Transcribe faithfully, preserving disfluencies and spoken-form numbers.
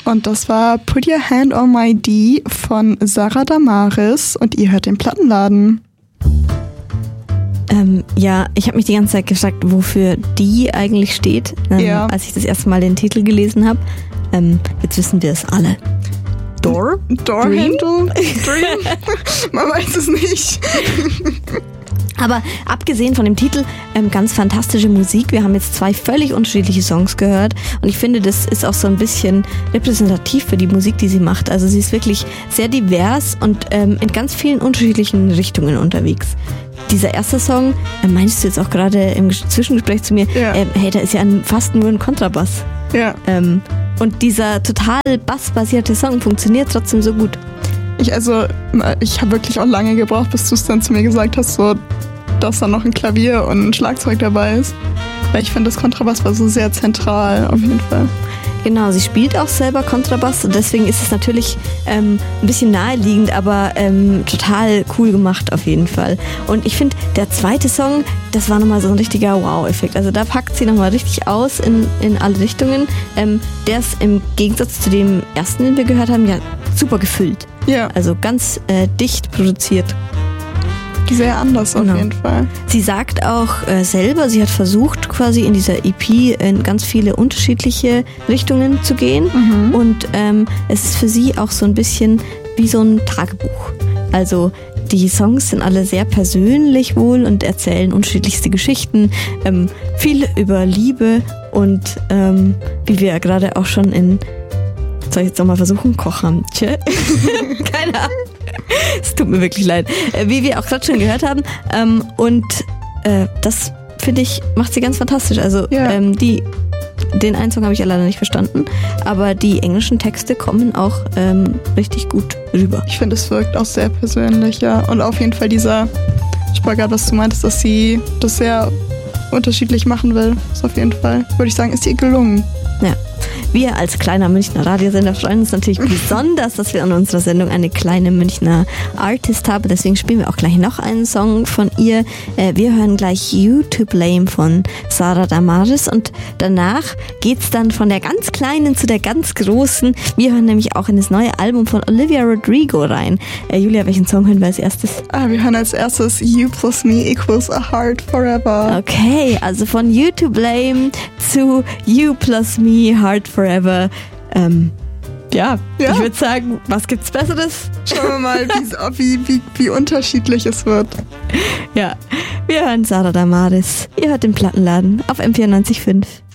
Und das war Put Your Hand on My D von Sarah Damaris und ihr hört den Plattenladen. Ähm, ja, ich habe mich die ganze Zeit gefragt, wofür die eigentlich steht, ähm, ja. als ich das erste Mal den Titel gelesen habe. Ähm, jetzt wissen wir es alle. Door? Door Dream? Handle? Dream? Man weiß es nicht. Aber abgesehen von dem Titel, ähm, ganz fantastische Musik. Wir haben jetzt zwei völlig unterschiedliche Songs gehört und ich finde, das ist auch so ein bisschen repräsentativ für die Musik, die sie macht. Also sie ist wirklich sehr divers und ähm, in ganz vielen unterschiedlichen Richtungen unterwegs. Dieser erste Song, äh, meinst du jetzt auch gerade im Zwischengespräch zu mir, ja. äh, hey, da ist ja ein, fast nur ein Kontrabass. Ja. Ähm, und dieser total bassbasierte Song funktioniert trotzdem so gut. Ich also, ich habe wirklich auch lange gebraucht, bis du es dann zu mir gesagt hast, so, dass da noch ein Klavier und ein Schlagzeug dabei ist. Weil ich finde, das Kontrabass war so sehr zentral, auf jeden Fall. Genau, sie spielt auch selber Kontrabass und deswegen ist es natürlich ähm, ein bisschen naheliegend, aber ähm, total cool gemacht auf jeden Fall. Und ich finde, der zweite Song, das war nochmal so ein richtiger Wow-Effekt. Also da packt sie nochmal richtig aus in, in alle Richtungen. Ähm, der ist im Gegensatz zu dem ersten, den wir gehört haben, ja super gefüllt. Ja. Also ganz äh, dicht produziert. Sehr anders auf genau. jeden Fall. Sie sagt auch äh, selber, sie hat versucht quasi in dieser E P in ganz viele unterschiedliche Richtungen zu gehen Mhm. und ähm, es ist für sie auch so ein bisschen wie so ein Tagebuch. Also die Songs sind alle sehr persönlich wohl und erzählen unterschiedlichste Geschichten, ähm, viel über Liebe und ähm, wie wir ja gerade auch schon in, soll ich jetzt nochmal versuchen, Kocham, tschö? Keine Ahnung. Es tut mir wirklich leid. Äh, wie wir auch gerade schon gehört haben. Ähm, und äh, das, finde ich, macht sie ganz fantastisch. Also ja. ähm, die, den einen Song habe ich ja leider nicht verstanden, aber die englischen Texte kommen auch ähm, richtig gut rüber. Ich finde, es wirkt auch sehr persönlich, ja. Und auf jeden Fall dieser Spagat, was du meintest, dass sie das sehr unterschiedlich machen will, ist auf jeden Fall, würde ich sagen, ist ihr gelungen. Ja. Wir als kleiner Münchner Radiosender freuen uns natürlich besonders, dass wir an unserer Sendung eine kleine Münchner Artist haben. Deswegen spielen wir auch gleich noch einen Song von ihr. Wir hören gleich You to Blame von Sarah Damaris und danach geht's dann von der ganz kleinen zu der ganz großen. Wir hören nämlich auch in das neue Album von Olivia Rodrigo rein. Julia, welchen Song hören wir als erstes? Ah, wir hören als erstes You plus Me equals a Heart Forever. Okay, also von You to Blame zu You plus Me Heart Forever. Forever. Ähm, ja, ja, ich würde sagen, was gibt's Besseres? Schauen wir mal, wie, wie, wie unterschiedlich es wird. Ja, wir hören Sarah Damaris. Ihr hört den Plattenladen auf M vierundneunzig Komma fünf.